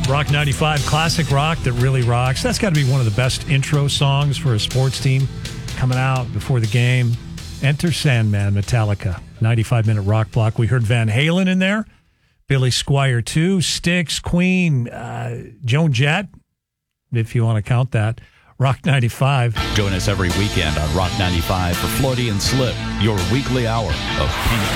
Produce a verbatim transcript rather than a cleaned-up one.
Rock ninety-five, classic rock that really rocks. That's got to be one of the best intro songs for a sports team coming out before the game. Enter Sandman, Metallica, ninety-five minute rock block. We heard Van Halen in there, Billy Squier too, Styx, Queen, uh, Joan Jett, if you want to count that. Rock ninety-five. Join us every weekend on Rock ninety-five for Floaty and Slip, your weekly hour of pink